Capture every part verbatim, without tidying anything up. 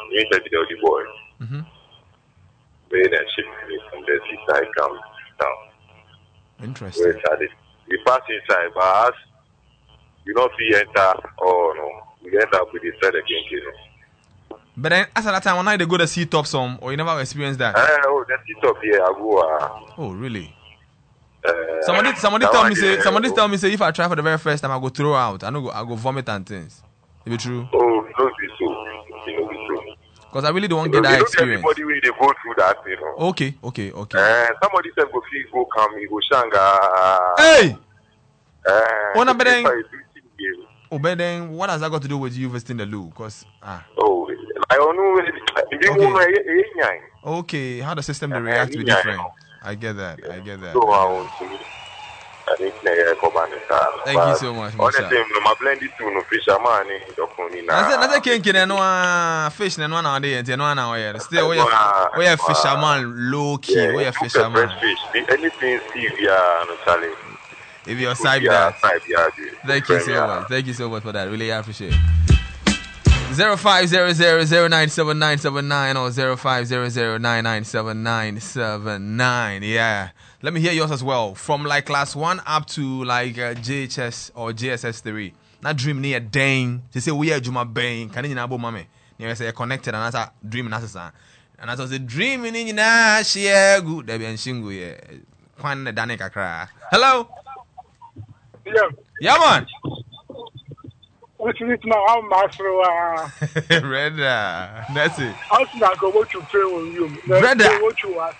You interview the boy. Mm-hmm. When I ship me from the seaside come down. Interesting. Where started. We pass inside, but as you don't see enter. Oh no, we end up with the third again. You know. But then, as at that time, when I they go to see top some, or you never experienced that? Uh, oh, the seat up here, I go. Uh, oh, really? Uh, somebody, somebody tell me say, somebody tell me say, if I try for the very first time, I go throw out. I know, go, I go vomit and things. Is it true? Oh, don't be so. You know, be so. Because I really don't get that experience. Everybody will they go through that, you know. Okay, okay, okay. Uh, somebody said go feel go come, he go shanga. Hey. Uh, oh, no, but then, oh, but then, what has that got to do with you visiting the loo? Because ah. Oh, I don't know. Okay. okay, how the system they react to be different. I get that. I get that. So I I think thank you so much. Honestly, my blended tune of fisherman. That's a kinky and one fish and one nowadays and one hour. Still, we are fisherman low key. We are fisherman. Anything Stevia, no challenge. If you're side that, thank you so much. Thank you so much for that. Really appreciate it. Zero five zero zero zero nine seven nine seven nine or zero five zero zero nine nine seven nine seven nine. Yeah, let me hear yours as well. From like class one up to like uh, J H S or J S S three. Not dream near dang. They say we are Juma Bain. Can you know mame? You say connected and that's a dream and that's a and that's a dream in na share good. There be an shingu yeah. Kwan Dane kakra. Hello. Yeah. Yeah man. Which is now master. Red, that's it. How should I go what you pray on you? Red, what you are.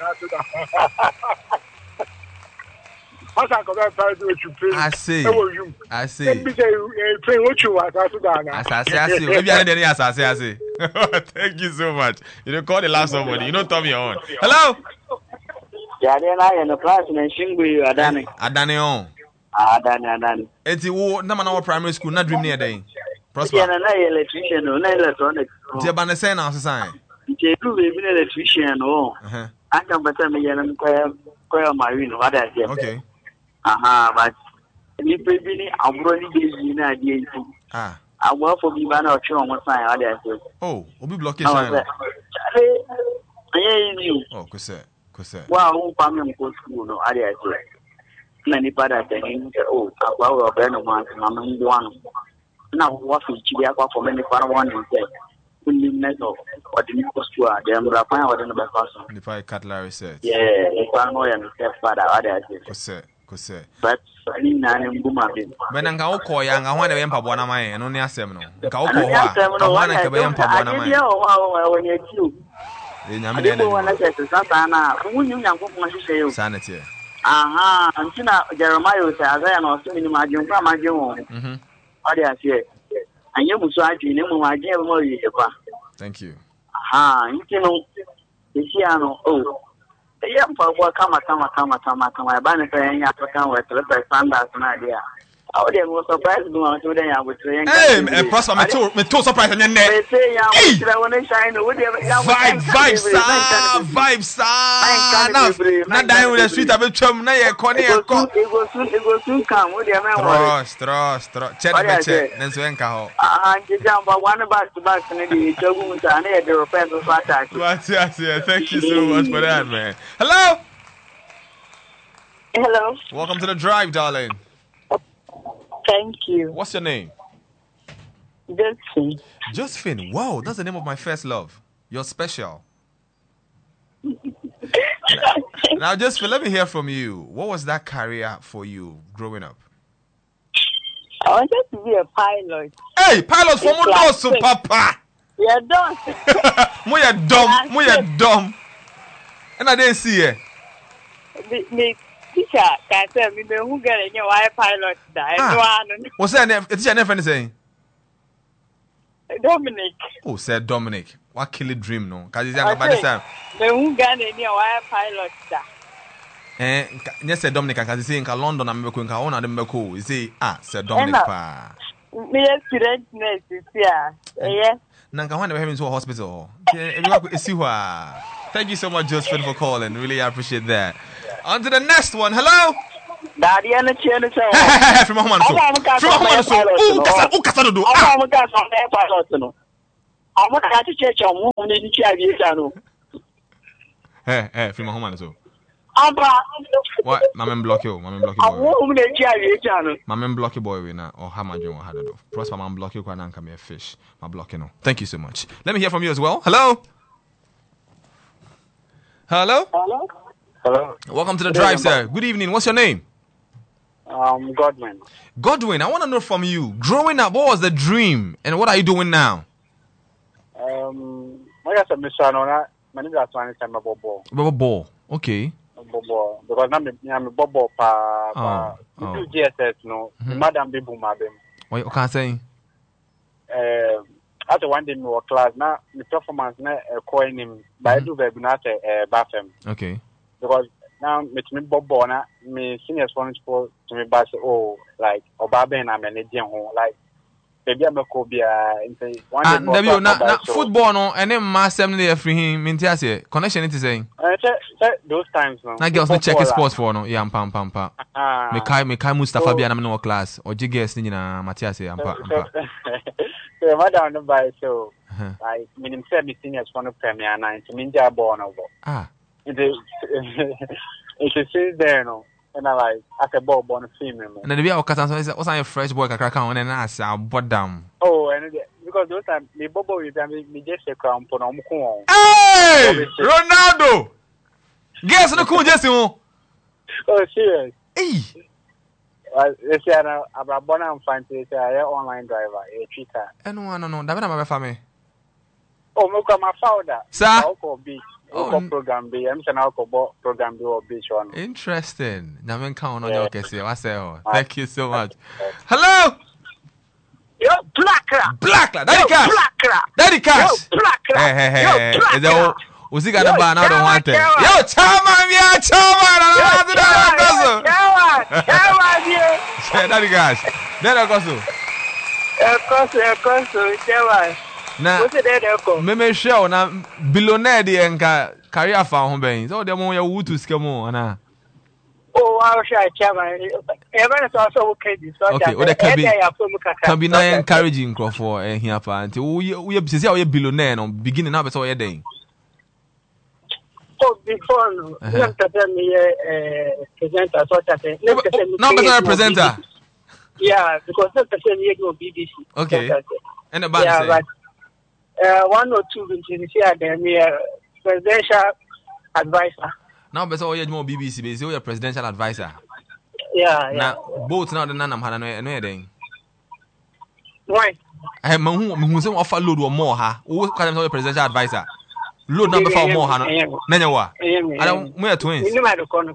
How should I go back to what you pray? I see. I see. Pray what you are. As I say, I see. Maybe I didn't as I say, I see. Thank you so much. You don't call the last somebody. You don't tell me your own. Hello. Yeah, then I am the class and Shingu, Adani. Adani on. Adani, Adani. It's the number of primary school, not dream near day. Prosper. Yeah, and I electrician, no electronics. Dear Banassan, I was saying. It's a good electrician, oh. I can better me and Koya Marine, what I say. Okay. Aha, but if you be I'm running this in idea. Ah. I work for me, man, or show on what side I say. Oh, we'll be blocking. Yeah, you. Oh, Cosset, Cosset. Wow, family go school, no, I say. Many father saying, oh, I will burn one, I'm one. Now, what is Chibia for many father one and say, when you metal, what the new school, then we'll find out in the back person. If I cutlery said, yeah, if I know and stepfather, I say, Cosset. But I mean, I'm Buma. When I'm going to call young, I want to empower one of my and only a seminal. I want to be empowered one of my. When you're two, I didn't want to say to Santana, who you young woman say, sanity. Aha, until Jeremiah says, I am also in my young from my young. Hm. What do I say? And you must try to know my dear more. Thank you. Aha, you know, the piano. Oh, the young people come, come, come, come, come. I ban it and I can with the standards and idea. How they were surprised to do they are with train. Hey, Prosper, me too, me too surprised and then they say, I want to shine with them. Vibe, vibe, sir, vibe, sir. Now, not dying with the street of a chum, now you're calling a cop. It will soon, it will soon come with them. Trust, trust, trust. Check the check, then swing car. Ah, you jump one back to back and the job and the repairs of attack. Thank you so much for that, man. Hello. Hello. Welcome to the drive, darling. Thank you. What's your name? Josephine. Josephine. Wow, that's the name of my first love. You're special. Now, Josephine, let me hear from you. What was that career for you growing up? I wanted to be a pilot. Hey, pilot for Modoso, Papa. You're dumb. You're dumb. You're dumb. And I didn't see it. Me. Teacher, can tell me who get any wire pilot die. What's that name? Teacher name saying? Dominic. Oh, said Dominic. What kill a dream no? Cause he's young by this time. The who get any wire pilot die. Eh, yes, said Dominic. Cause he's saying in London, I'm going to own them. Cool. You see, ah, said Dominic. Pa. Me student nurse is here. Yeah. Nanka, when we have him to a hospital. Thank you so much, Josephine, for calling. Really appreciate that. On to the next one. Hello. Daddy and the chair. From Oman. From Oman. Who can do? I'm not at the church on one in the Hey, hey, film my home so. Aba. What? My man block you. My man block you. I'm one in the My man block you boy we na or how my dream had it. Prosper man block you can come here fish. My block you know. Thank you so much. Let me hear from you as well. Hello. Hello. Hello. Hello. Welcome to the drive, sir. Good evening. What's your name? Um, Godwin. Godwin, I want to know from you. Growing up, what was the dream, and what are you doing now? Um, I got some mission on that. My name is Antoine. I'm a bobo. Bobo ball. Okay. Bobo. Because I'm a I'm a bobo. Pa. Pa. Oh. You do G S S, no. Madam Bibu Mabem. What you can say? Um, after one day, we class. Now, the performance na coin him. But I do very good at bathroom. Okay. Because now, with me bobo na me senior responsible to me, but oh, like Obabe and I'm an Indian home, like. Baby, I'm a Cobia. And Debbie, na football no, and then mass seven day free him. Mintiase connection. It is saying. Those times no. Na girls no check sports for no. Yeah, pam pam pam. Me kai me kai Mustafa bi anam no class. O jiges ni na Matiase ampa ampa. So my down by so like minimum seven seniors for no premier nine. So minja born over. Ah. It is. It is there no. And I like I can ball born female. And then the be our cousin so what's a fresh boy kakra kan and na say bottom. Oh, and because those time me bobo with me me just a crown for no mo. Hey! Ronaldo. Guess no cool just oh serious. Hey. Well, they say I'm born and find say I online driver, a Twitter. Eh no no no, that be na my family. Oh, me come my father. Sir. Oh, program B. I'm saying I'll program B or beach one. Interesting. Now I'm counting on your case. I say, thank you so much. Hello. Yo, Blackra. Blackra. Daddy Cash. Blackra. Daddy Cash. Yo, Blackra. Hey, hey, hey. Yo, Is that who's he got the bar now? Don't want it. Yo, Chairman, yeah, Chairman. I don't do that. Chairman, Chairman, yeah. Daddy Cash. Daddy Cash. Of course, of course, Chairman. Na me me show na billionaire de enka career fa ho ben so dem ya wutu skemo na oh I was sure chairman even so so okay this so okay o de can be can be na encouraging for eh here pa nti we we be say we billionaire no beginning na be so we den oh before no let me tell me eh presenter so that no be presenter yeah because that person here go B B C okay and the band yeah, say but Uh, one or two in here, then we are presidential advisor. Now, but so you're more B B C, but you're presidential advisor. Yeah, yeah. Now, both now the Nanam had no thing. Why? I have my who some offer load or more, ha. Who can be presidential advisor? Load number for more, Hannah. Nanyawa. I don't, we are twins. You know, the corner.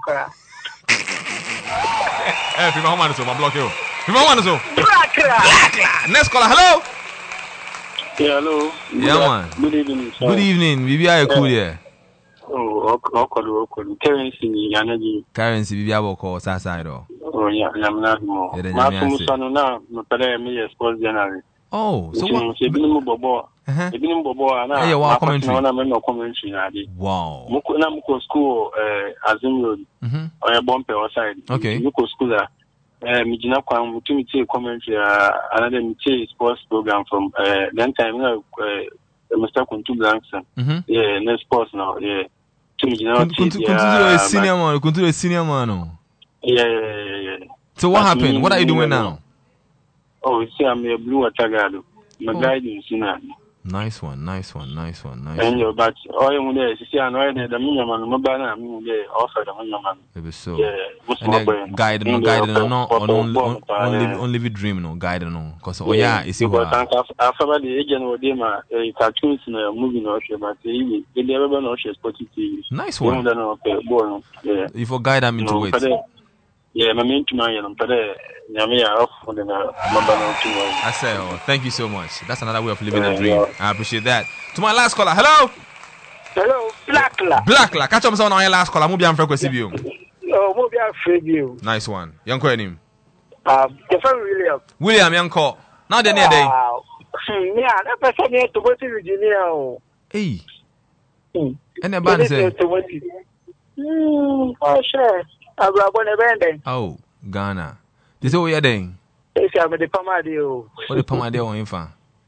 Eh, if you want to, my block you. If you want to, Black. Next caller, hello. Yeah, hello. Yeah, man. Good evening. Sir. Good evening. Bibi are cool here. Oh, okay, okay. Currency, Yanaji. Currency, Bibi are call side or. Oh, yeah, I'm not more. My son now, my father, me, sports general. Oh, so what? If you Bobo, if you Bobo, and I want commentary. I'm not commentary. Wow. Mukuna Muko school, uh, Azim Road, or a bumper outside. Okay. Muko school. Uh, Mijina Kwam, Mutumite commentary, uh, another Mite sports program from uh, then time, you know, uh, Mister Kuntu Blankson. Yeah, no sports now, yeah. Kuntu a senior man, Kuntu a senior man. Yeah, yeah, yeah, yeah. So what happened? What are you doing now? Oh, see, I'm a blue Atagado. My guidance, you know. Nice one, nice one, nice one, nice and one. But all you there, see, I know that the minimum, no banner, I mean, they offer the minimum. Maybe so. Yeah, and guide no, guide no, no, only, only, only be dream no, guide no. Because oh yeah, you see what? After the agent or them, a cartoons in a movie, no, but they never know she's T V. Nice one. Yeah, you for guide them into it. Yeah, my main to my and off on the I say, oh, thank you so much. That's another way of living a dream. I appreciate that. To my last caller, hello. Hello, Blackla. Blackla, catch up on your last caller. Mubi am frequency view. Oh, Mubi am free view. Nice one. Young call him. Um, the friend William. William, young call. Now the near day. Yeah, that person here to go to Virginia. Hey. And the band say. Hmm. Oh sure. Oh, Ghana. This is what you're doing. Yes, I'm the Pamadio. What the Pamadio on infant?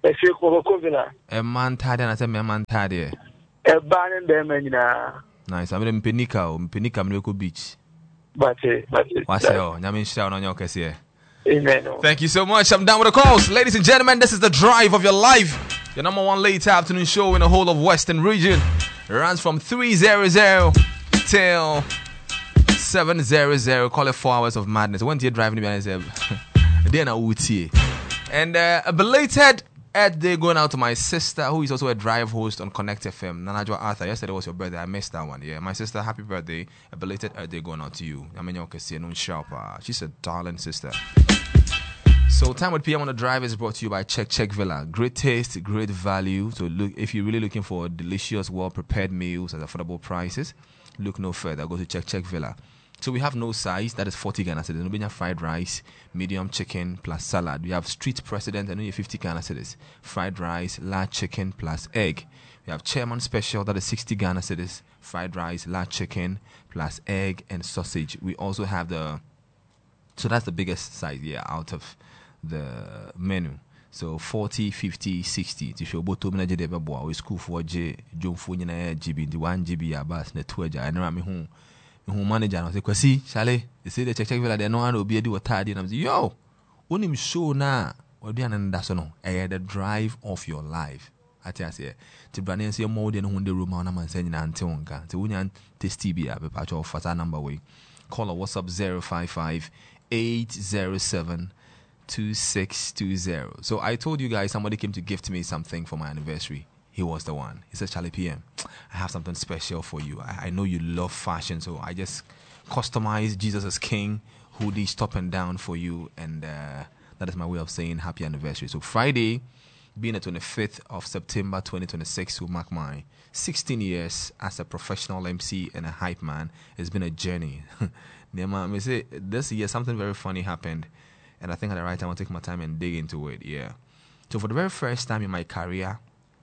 If you go Covina, a man tired and I said, man tired. A ban and them, nice. I'm in Penica, Penica, Miracle Beach. But, but, what's your name? Shout on your case here. Amen. Thank you so much. I'm done with the calls. Ladies and gentlemen, this is the drive of your life. Your number one late afternoon show in the whole of Western region. It runs from three hundred till seven hundred. Call it four hours of madness. When you're driving, then I would see. And uh, a belated birthday going out to my sister, who is also a drive host on Connect F M, Nanajwa Arthur. Yesterday was your birthday. I missed that one. Yeah, my sister, happy birthday. A belated birthday going out to you. I mean, you can see no sharp. She's a darling sister. So, Time with P M on the Drive is brought to you by Check Check Villa. Great taste, great value. So, look, if you're really looking for delicious, well-prepared meals at affordable prices, look no further. Go to Check Check Villa. So, we have no size. That is forty Ghana cedis. We have fried rice, medium chicken plus salad. We have street president and only fifty Ghana cedis. Fried rice, large chicken plus egg. We have chairman special. That is sixty Ghana cedis. Fried rice, large chicken plus egg and sausage. We also have the... So, that's the biggest size, yeah, out of the menu. So forty, fifty, sixty. If you're both to me, we school for J, John Funya, G B, the one G B, Abbas, the two, I know I'm home. Who manager, I say, Kwasi, Shale, they say the check check villa, they know how to be a do a tidy. And I'm saying, yo, only me show now, or be an undersano, I the drive of your life. I tell you, to Brandon say more than one day room on a man saying, Antonka, to Union Test T B, a patch of Fata number way. Call or WhatsApp zero five five, eight zero seven, two six two zero. So I told you guys somebody came to gift me something for my anniversary. He was the one. He said, Charlie P M, I have something special for you. I, I know you love fashion, so I just customized Jesus as King hoodie top and down for you, and uh, that is my way of saying happy anniversary. So Friday, being the twenty-fifth of September twenty twenty-six, will mark my sixteen years as a professional M C and a hype man. It's been a journey. This year something very funny happened, and I think at the right time I'll take my time and dig into it. Yeah. So for the very first time in my career,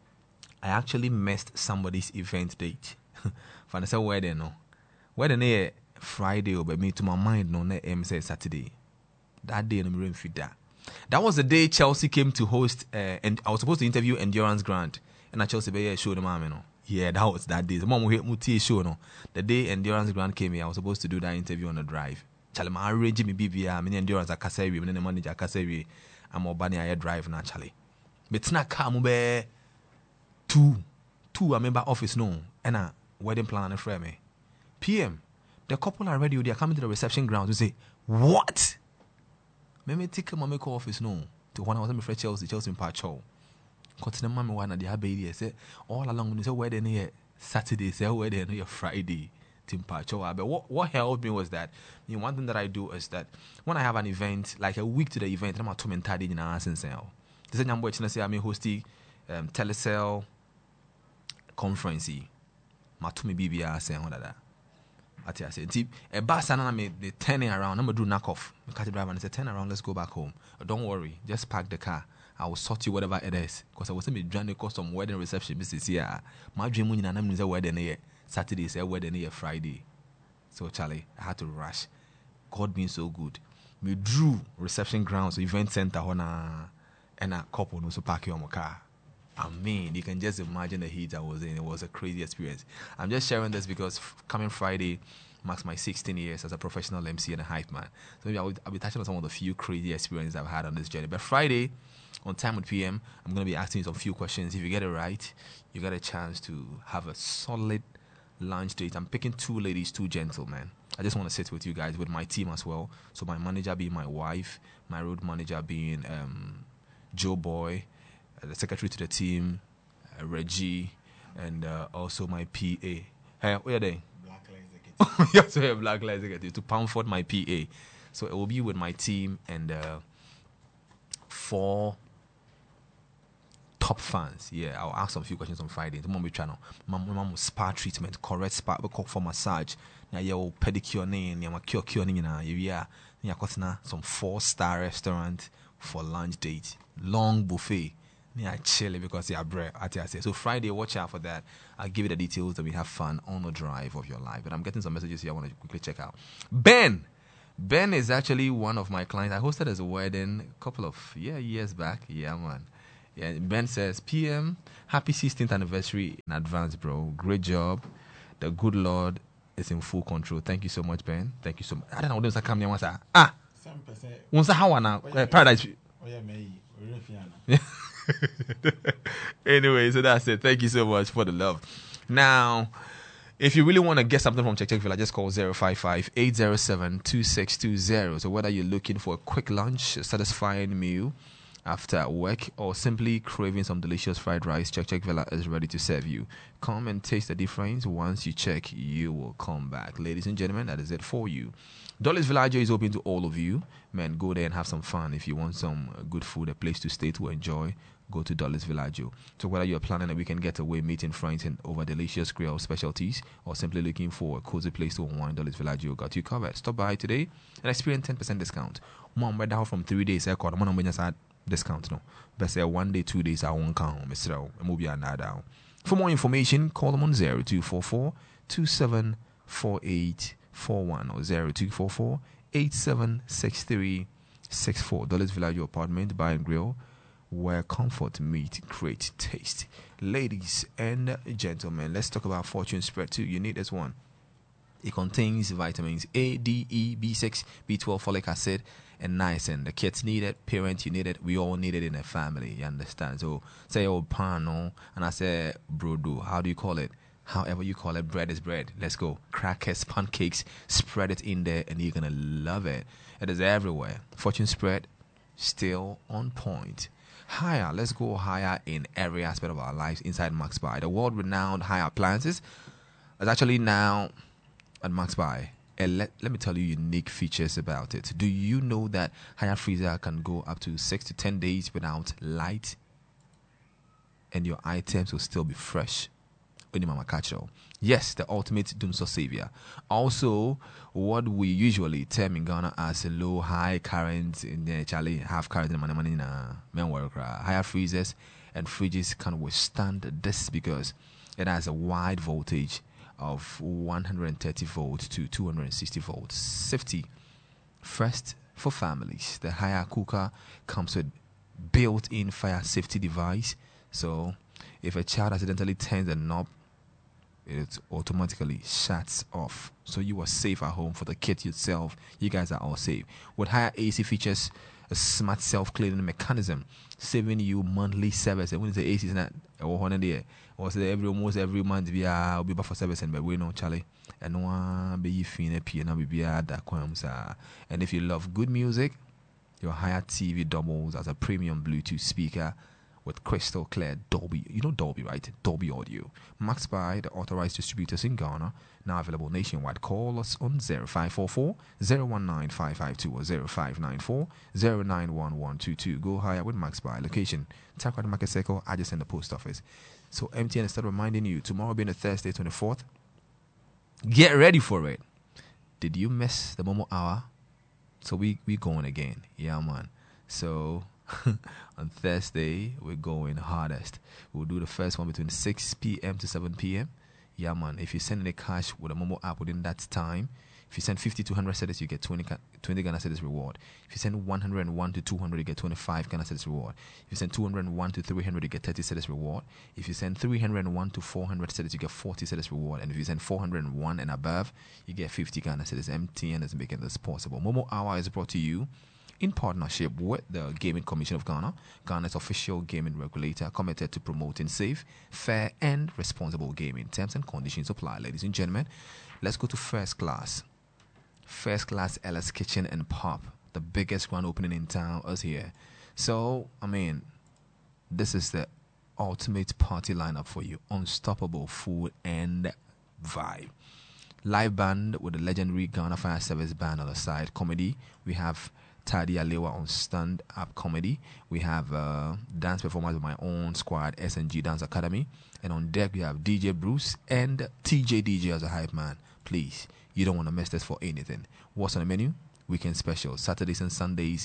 I actually missed somebody's event date. For I said wedding no, wedding here Friday, but me to my mind no, ne M say Saturday. That day I'm really fit that. That was the day Chelsea came to host, uh, and I was supposed to interview Endurance Grant, and I Chelsea be show the mom, you know. Yeah, that was that day. The mom will muti show no. The day Endurance Grant came here, I was supposed to do that interview on the drive. Charlie, my arrange me B B R, me Endurance a Kasewi, me the manager Kasewi. I'm obani I drive na Charlie. But na come be two, two. I remember office no, and a wedding plan and frame me. P M, the couple are ready. They are coming to the reception ground to say what? Me me take my make office no. To when I was in my Chelsea, Chelsea in Pacho. Continue mama one at the baby. Say all along when you say wedding here Saturday, say wedding here Friday. But what, what helped me was that, you know, one thing that I do is that when I have an event, like a week to the event, I'm a two men tidy in our sense. This is number one. I'm hosting um, Telecel conference. My two me B B R saying all that. I tell you, a bus and I'm the turning around. I'm gonna do knock off. I catch the driver and say turn around. Let's go back home. Don't worry, just park the car. I will sort you whatever it is because I was saying me trying to cost some wedding reception. This is here. My dream when I'm in the wedding here. Saturday, say wedding here Friday. So Charlie, I had to rush. God being so good. We drew reception grounds, event center, hona, and a couple also park your car. I mean, you can just imagine the heat I was in. It was a crazy experience. I'm just sharing this because coming Friday marks my sixteen years as a professional M C and a hype man. So maybe I'll, I'll be touching on some of the few crazy experiences I've had on this journey. But Friday, on Time with P M, I'm going to be asking you some few questions. If you get it right, you got a chance to have a solid lunch date. I'm picking two ladies, two gentlemen. I just want to sit with you guys, with my team as well. So my manager being my wife, my road manager being um, Joe Boy, uh, the secretary to the team, uh, Reggie, and uh, also my P A. Hey, where are they? Black Executive. Yes, we have Black Executive to Pamford, my P A. So it will be with my team and uh, four top fans. Yeah, I'll ask some few questions on Friday. The mom will channel. Mom, mom spa treatment, correct spa. We call for massage. Now you pedicure name, you cure cure name. Now you yeah, you got some four star restaurant for lunch date, long buffet. Yeah, chill because you are bread. So Friday, watch out for that. I'll give you the details that we have fun on the drive of your life. But I'm getting some messages here I want to quickly check out. Ben. Ben is actually one of my clients. I hosted his wedding a couple of yeah years back. Yeah, man. Yeah, Ben says, P M, happy sixteenth anniversary in advance, bro. Great job. The good Lord is in full control. Thank you so much, Ben. Thank you so much. I don't know what those come here once. Ah, once a how now? Paradise. Anyway, so that's it. Thank you so much for the love. Now, if you really want to get something from Check Check Villa, just call zero five five, eight zero seven, two six two zero. So whether you're looking for a quick lunch, a satisfying meal after work, or simply craving some delicious fried rice, Check Check Villa is ready to serve you. Come and taste the difference. Once you check, you will come back. Ladies and gentlemen, that is it for you. Dolly's Villaggio is open to all of you. Man, go there and have some fun. If you want some good food, a place to stay to enjoy, go to Dolly's Villaggio. So whether you're planning a weekend getaway, meeting friends and over delicious grill specialties, or simply looking for a cozy place to unwind, Dolly's Villaggio got you covered. Stop by today and experience ten percent discount. Mom, we're down from three days. I called. I'm going to discount no. Best say one day, two days. I won't count. Mister Movie and down. For more information, call them on zero two four four, two seven four eight four one or zero two four four, eight seven six three six four. Dolly's Villaggio Apartment Bar and Grill, where comfort meets great taste. Ladies and gentlemen, let's talk about Fortune Spread too. You need this one. It contains vitamins A, D, E, B six, B twelve, folic acid, and niacin. The kids need it, parents, you need it, we all need it in a family, you understand? So, say, oh, pano, and I say, brodo, how do you call it? However you call it, bread is bread. Let's go. Crackers, pancakes, spread it in there, and you're going to love it. It is everywhere. Fortune Spread, still on point. Higher, let's go higher in every aspect of our lives inside Max Buy. The world-renowned Higher Appliances is actually now at Max Buy. And let, let me tell you unique features about it. Do you know that Higher Freezer can go up to six to ten days without light, and your items will still be fresh? Yes, the ultimate Dunso savior. Also, what we usually term in Ghana as a low high current in the Charlie half current in money money na men work. Higher freezers and fridges can withstand this because it has a wide voltage of one hundred thirty volts to two hundred sixty volts. Safety first for families. The Higher cooker comes with built-in fire safety device. So if a child accidentally turns the knob, it automatically shuts off. So you are safe at home. For the kid yourself, you guys are all safe. With Higher A C features, a smart self-cleaning mechanism, saving you monthly service. And when the A C is not one day, or say every almost every month we are be for service, and we know Charlie and one be fine piano be that comes. And if you love good music, your Higher T V doubles as a premium Bluetooth speaker with crystal clear Dolby, you know Dolby, right? Dolby Audio. Max Buy, the authorized distributors in Ghana, now available nationwide. Call us on zero five four four, zero one nine five five two or zero five nine four, zero nine one one two two. Go higher with Max Buy. Location, Takwad Market Circle, adjacent the post office. So M T N is still reminding you, tomorrow being a Thursday, twenty-fourth, get ready for it. Did you miss the Momo Hour? So we we going again. Yeah, man. So on Thursday, we're going hardest. We'll do the first one between six p.m. to seven p.m. Yeah, man. If you send any cash with a Momo app within that time, if you send fifty to one hundred cedis, you get twenty, twenty Ghana cedis reward. If you send one hundred one to two hundred, you get twenty-five Ghana cedis reward. If you send two hundred one to three hundred, you get thirty cedis reward. If you send three hundred one to four hundred cedis, you get forty cedis reward. And if you send four hundred one and above, you get fifty Ghana cedis. M T N is making this possible. Momo Hour is brought to you in partnership with the Gaming Commission of Ghana, Ghana's official gaming regulator, committed to promoting safe, fair, and responsible gaming. Terms and conditions apply, ladies and gentlemen. Let's go to First Class. First Class Ella's Kitchen and Pub, the biggest grand opening in town, is here. So, I mean, this is the ultimate party lineup for you. Unstoppable food and vibe. Live band with the legendary Ghana Fire Service Band on the side. Comedy, we have Tadi Alewa on stand-up comedy. We have uh, dance performance with my own squad, S and G Dance Academy. And on deck, we have D J Bruce and T J D J as a hype man. Please, you don't want to miss this for anything. What's on the menu? Weekend special. Saturdays and Sundays,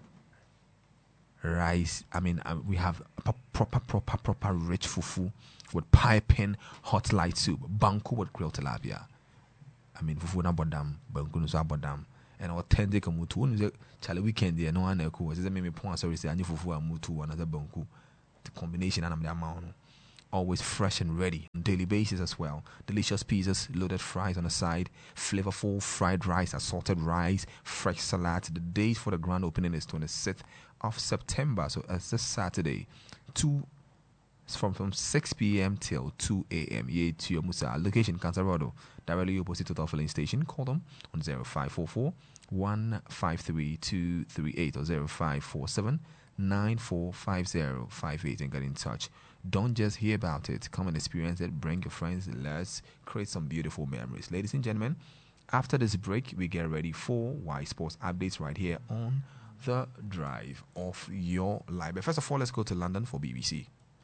rice. I mean, uh, we have proper, proper, proper rich fufu with piping hot light soup. Banku with grilled tilapia. I mean, fufu na bodam, banku no so bodam. And authentic mutu. When you say Charlie weekend there, no one eko. Say me me point sorry say any fufu a mutu another banku. the combination and the amount. Always fresh and ready on a daily basis as well. Delicious pizzas, loaded fries on the side, flavorful fried rice, assorted rice, fresh salad. The date for the grand opening is twenty-sixth of September, so it's this Saturday, two from from six p.m. till two a.m. Yeah, to your Musa location, Cantarado, directly opposite Total Filling Station. Call them on zero five four four, one five three, two three eight or zero five four seven, nine four five zero five eight and get in touch. Don't just hear about it. Come and experience it. Bring your friends. Let's create some beautiful memories. Ladies and gentlemen, after this break, we get ready for Y Sports updates right here on the drive of your life. But first of all, let's go to London for B B C.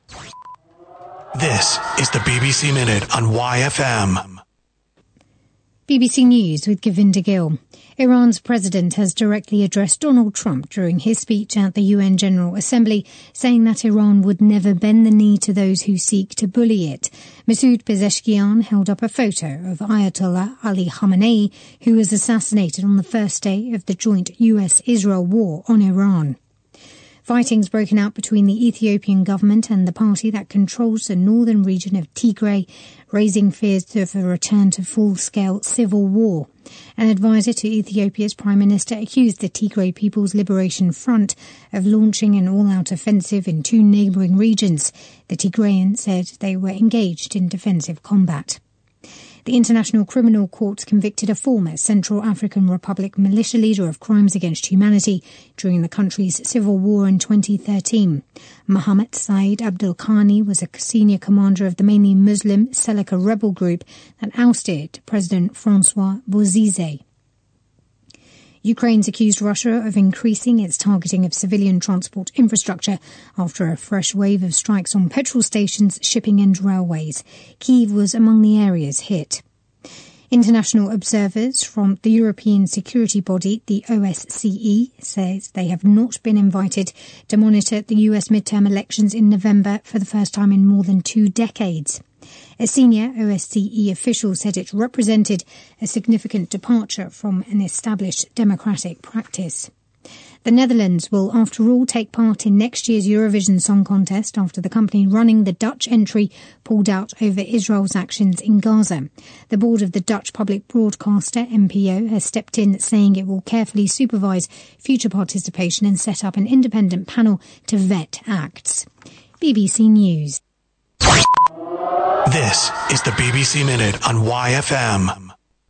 This is the B B C Minute on Y F M. B B C News with Govinda Gill. Iran's president has directly addressed Donald Trump during his speech at the U N General Assembly, saying that Iran would never bend the knee to those who seek to bully it. Masoud Pezeshkian held up a photo of Ayatollah Ali Khamenei, who was assassinated on the first day of the joint U S Israel war on Iran. Fighting's broken out between the Ethiopian government and the party that controls the northern region of Tigray, raising fears of a return to full-scale civil war. An advisor to Ethiopia's Prime Minister accused the Tigray People's Liberation Front of launching an all-out offensive in two neighbouring regions. The Tigrayan said they were engaged in defensive combat. The International Criminal Court convicted a former Central African Republic militia leader of crimes against humanity during the country's civil war in twenty thirteen. Mohammed Said Abdul Khani was a senior commander of the mainly Muslim Seleka rebel group that ousted President Francois Bozize. Ukraine's accused Russia of increasing its targeting of civilian transport infrastructure after a fresh wave of strikes on petrol stations, shipping and railways. Kyiv was among the areas hit. International observers from the European security body, the O S C E, says they have not been invited to monitor the U S midterm elections in November for the first time in more than two decades. A senior O S C E official said it represented a significant departure from an established democratic practice. The Netherlands will, after all, take part in next year's Eurovision Song Contest after the company running the Dutch entry pulled out over Israel's actions in Gaza. The board of the Dutch public broadcaster, N P O, has stepped in, saying it will carefully supervise future participation and set up an independent panel to vet acts. B B C News. This is the B B C Minute on Y F M.